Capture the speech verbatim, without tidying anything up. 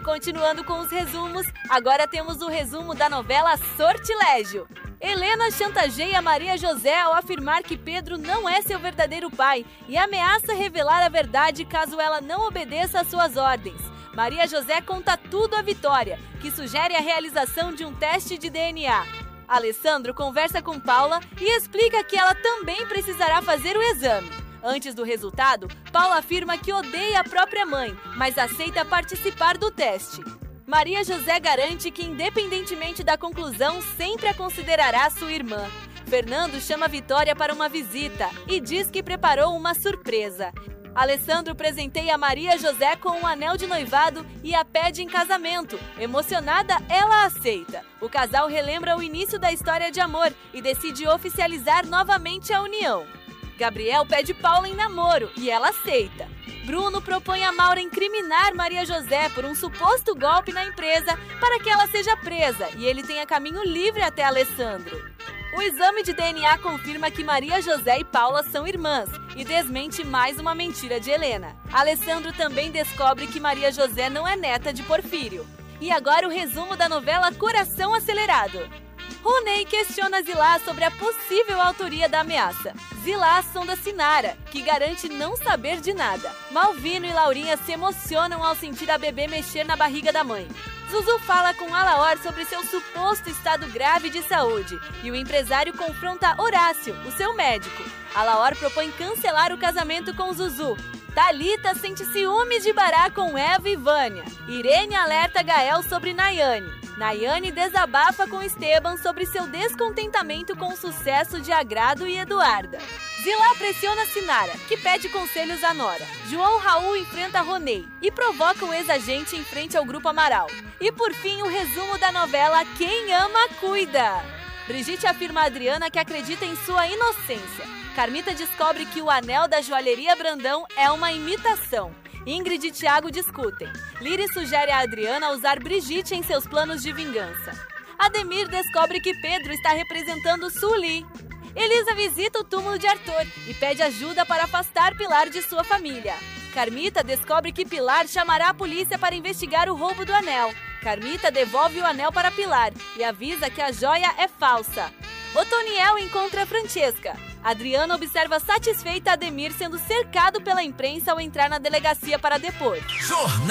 continuando com os resumos, agora temos o resumo da novela Sortilégio. Helena chantageia Maria José ao afirmar que Pedro não é seu verdadeiro pai e ameaça revelar a verdade caso ela não obedeça às suas ordens. Maria José conta tudo à Vitória, que sugere a realização de um teste de D N A. Alessandro conversa com Paula e explica que ela também precisará fazer o exame. Antes do resultado, Paula afirma que odeia a própria mãe, mas aceita participar do teste. Maria José garante que, independentemente da conclusão, sempre a considerará sua irmã. Fernando chama Vitória para uma visita e diz que preparou uma surpresa. Alessandro presenteia Maria José com um anel de noivado e a pede em casamento. Emocionada, ela aceita. O casal relembra o início da história de amor e decide oficializar novamente a união. Gabriel pede Paula em namoro e ela aceita. Bruno propõe a Maura incriminar Maria José por um suposto golpe na empresa para que ela seja presa e ele tenha caminho livre até Alessandro. O exame de D N A confirma que Maria José e Paula são irmãs e desmente mais uma mentira de Helena. Alessandro também descobre que Maria José não é neta de Porfírio. E agora o resumo da novela Coração Acelerado. Ronei questiona Zilá sobre a possível autoria da ameaça. Zilá sonda Sinara, que garante não saber de nada. Malvino e Laurinha se emocionam ao sentir a bebê mexer na barriga da mãe. Zuzu fala com Alaor sobre seu suposto estado grave de saúde e o empresário confronta Horácio, o seu médico. Alaor propõe cancelar o casamento com Zuzu. Thalita sente ciúmes de Bará com Eva e Vânia. Irene alerta Gael sobre Nayane. Nayane desabafa com Esteban sobre seu descontentamento com o sucesso de Agrado e Eduarda. Zilá pressiona Sinara, que pede conselhos à Nora. João Raul enfrenta Ronei e provoca o ex-agente em frente ao Grupo Amaral. E por fim, o resumo da novela Quem Ama, Cuida. Brigitte afirma a Adriana que acredita em sua inocência. Carmita descobre que o anel da joalheria Brandão é uma imitação. Ingrid e Thiago discutem. Liri sugere a Adriana usar Brigitte em seus planos de vingança. Ademir descobre que Pedro está representando Sully. Elisa visita o túmulo de Arthur e pede ajuda para afastar Pilar de sua família. Carmita descobre que Pilar chamará a polícia para investigar o roubo do anel. Carmita devolve o anel para Pilar e avisa que a joia é falsa. Otoniel encontra Francesca. Adriana observa satisfeita Ademir sendo cercado pela imprensa ao entrar na delegacia para depor. Jornal